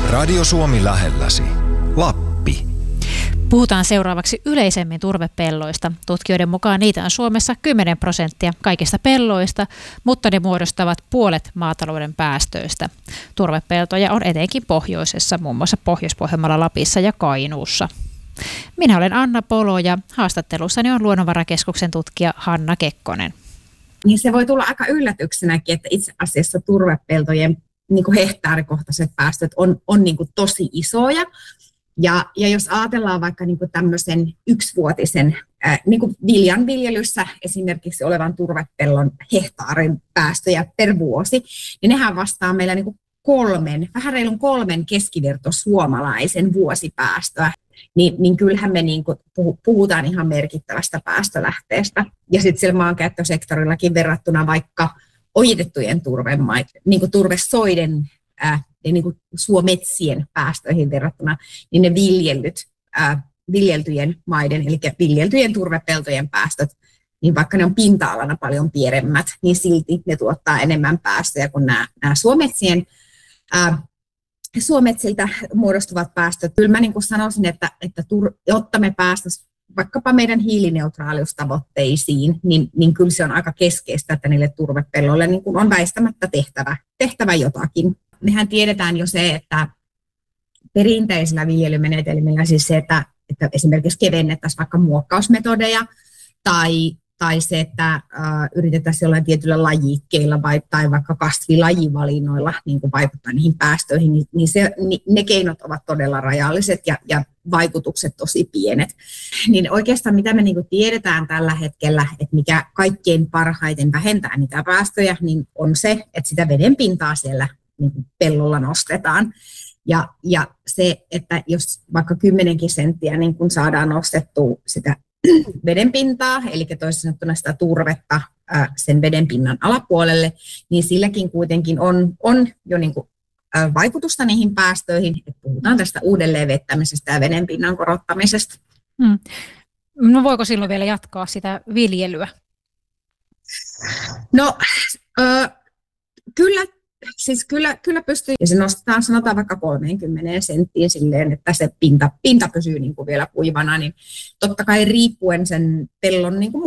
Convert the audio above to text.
Radio Suomi lähelläsi. Lappi. Puhutaan seuraavaksi yleisemmin turvepelloista. Tutkijoiden mukaan niitä on Suomessa 10% kaikista pelloista, mutta ne muodostavat puolet maatalouden päästöistä. Turvepeltoja on etenkin pohjoisessa, muun muassa Pohjois-Pohjanmaalla, Lapissa ja Kainuussa. Minä olen Anna Polo ja haastattelussani on Luonnonvarakeskuksen tutkija Hanna Kekkonen. Niin se voi tulla aika yllätyksenäkin, että itse asiassa turvepeltojen niin kuin hehtaarikohtaiset päästöt on niin kuin tosi isoja. Ja jos ajatellaan vaikka niin kuin tämmöisen yksivuotisen niin kuin viljanviljelyssä esimerkiksi olevan turvepellon hehtaarin päästöjä per vuosi, niin nehän vastaa meillä niin kuin vähän reilun 3 keskivertosuomalaisen vuosipäästöä. Niin kyllähän me niin kuin puhutaan ihan merkittävästä päästölähteestä. Ja sitten siellä maankäyttösektorillakin verrattuna vaikka ojitettujen niin kuin turvesoiden niin kuin suometsien päästöihin verrattuna, niin ne viljeltyjen maiden, eli viljeltyjen turvepeltojen päästöt, niin vaikka ne on pinta-alana paljon pienemmät, niin silti ne tuottaa enemmän päästöjä kuin nämä suometsiltä muodostuvat päästöt. Kyllä mä niin kuin sanoisin, että jotta me päästäisiin vaikkapa meidän hiilineutraaliustavoitteisiin, niin kyllä se on aika keskeistä, että niille turvepelloille niin kuin on väistämättä tehtävä jotakin. Mehän tiedetään jo se, että perinteisillä viljelymenetelmillä siis se, että esimerkiksi kevennettäisiin vaikka muokkausmetodeja tai se, että yritettäisiin jollain tietyillä lajikkeilla tai vaikka kasvilajivalinnoilla niin kuin vaikuttaa niihin päästöihin, niin ne keinot ovat todella rajalliset ja vaikutukset tosi pienet. Niin oikeastaan mitä me niin kuin tiedetään tällä hetkellä, että mikä kaikkein parhaiten vähentää niitä päästöjä, niin on se, että sitä vedenpintaa siellä niin kuin pellolla nostetaan. Ja se, että jos vaikka 10 senttiä niin kun saadaan nostettua sitä vedenpintaa, eli toisin sanottuna sitä turvetta sen vedenpinnan alapuolelle, niin silläkin kuitenkin on jo niin kuin vaikutusta niihin päästöihin, että puhutaan tästä uudelleen vettämisestä ja vedenpinnan korottamisesta. No voiko silloin vielä jatkaa sitä viljelyä? No kyllä pystyy, ja se nostetaan sanotaan vaikka 30 senttiin silleen, että se pinta pysyy niin kuin vielä kuivana, niin totta kai riippuen sen pellon niin kuin